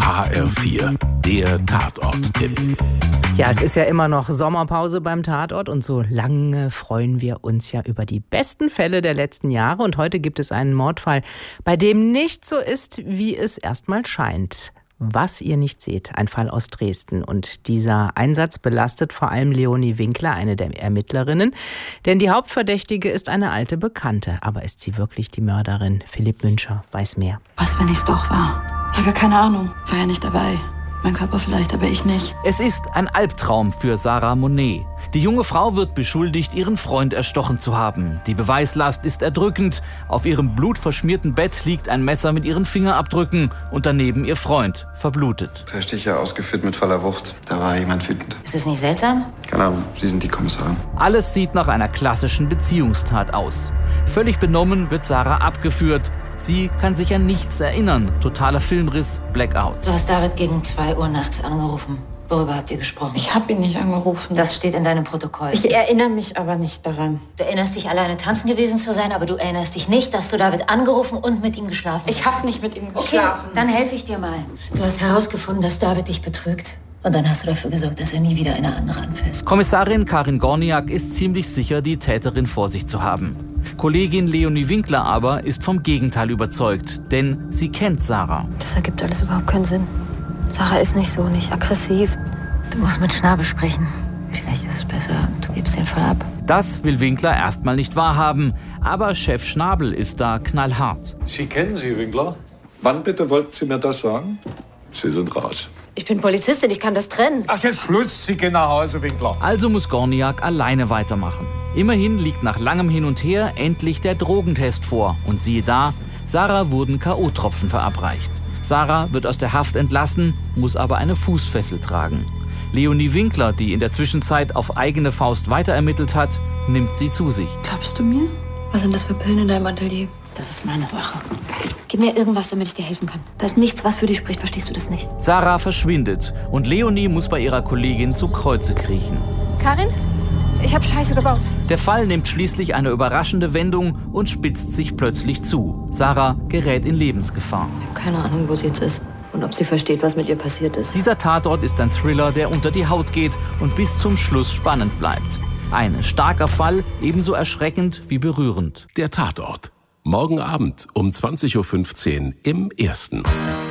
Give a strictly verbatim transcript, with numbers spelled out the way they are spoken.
H R vier, der Tatort-Tipp. Ja, es ist ja immer noch Sommerpause beim Tatort und so lange freuen wir uns ja über die besten Fälle der letzten Jahre. Und heute gibt es einen Mordfall, bei dem nicht so ist, wie es erstmal scheint. Was ihr nicht seht, ein Fall aus Dresden. Und dieser Einsatz belastet vor allem Leonie Winkler, eine der Ermittlerinnen. Denn die Hauptverdächtige ist eine alte Bekannte. Aber ist sie wirklich die Mörderin? Philipp Müncher weiß mehr. Was, wenn ich es doch war? Ich habe ja keine Ahnung. War ja nicht dabei. Mein Körper vielleicht, aber ich nicht. Es ist ein Albtraum für Sarah Monet. Die junge Frau wird beschuldigt, ihren Freund erstochen zu haben. Die Beweislast ist erdrückend. Auf ihrem blutverschmierten Bett liegt ein Messer mit ihren Fingerabdrücken und daneben ihr Freund, verblutet. Der Stich ja ausgeführt mit voller Wucht. Da war jemand wütend. Ist es nicht seltsam? Keine Ahnung, Sie sind die Kommissarin. Alles sieht nach einer klassischen Beziehungstat aus. Völlig benommen wird Sarah abgeführt. Sie kann sich an nichts erinnern. Totaler Filmriss, Blackout. Du hast David gegen zwei Uhr nachts angerufen. Worüber habt ihr gesprochen? Ich habe ihn nicht angerufen. Das steht in deinem Protokoll. Ich erinnere mich aber nicht daran. Du erinnerst dich, alleine tanzen gewesen zu sein, aber du erinnerst dich nicht, dass du David angerufen und mit ihm geschlafen hast. Ich habe nicht mit ihm Okay, geschlafen. dann helfe ich dir mal. Du hast herausgefunden, dass David dich betrügt. Und dann hast du dafür gesorgt, dass er nie wieder eine andere anfasst. Kommissarin Karin Gorniak ist ziemlich sicher, die Täterin vor sich zu haben. Kollegin Leonie Winkler aber ist vom Gegenteil überzeugt, denn sie kennt Sarah. Das ergibt alles überhaupt keinen Sinn. Sarah ist nicht so, nicht aggressiv. Du musst mit Schnabel sprechen. Vielleicht ist es besser, du gibst den Fall ab. Das will Winkler erstmal nicht wahrhaben, aber Chef Schnabel ist da knallhart. Sie kennen sie, Winkler? Wann bitte wollten Sie mir das sagen? Sie sind raus. Ich bin Polizistin, ich kann das trennen. Ach, jetzt Schluss, Sie gehen nach Hause, Winkler. Also muss Gorniak alleine weitermachen. Immerhin liegt nach langem Hin und Her endlich der Drogentest vor. Und siehe da, Sarah wurden K O-Tropfen verabreicht. Sarah wird aus der Haft entlassen, muss aber eine Fußfessel tragen. Leonie Winkler, die in der Zwischenzeit auf eigene Faust weiterermittelt hat, nimmt sie zu sich. Glaubst du mir? Was sind das für Pillen in deinem Atelier? Das ist meine Sache. Gib mir irgendwas, damit ich dir helfen kann. Da ist nichts, was für dich spricht, verstehst du das nicht? Sarah verschwindet und Leonie muss bei ihrer Kollegin zu Kreuze kriechen. Karin? Ich hab Scheiße gebaut. Der Fall nimmt schließlich eine überraschende Wendung und spitzt sich plötzlich zu. Sarah gerät in Lebensgefahr. Ich hab keine Ahnung, wo sie jetzt ist. Und ob sie versteht, was mit ihr passiert ist. Dieser Tatort ist ein Thriller, der unter die Haut geht und bis zum Schluss spannend bleibt. Ein starker Fall, ebenso erschreckend wie berührend. Der Tatort. Morgen Abend um zwanzig Uhr fünfzehn im Ersten.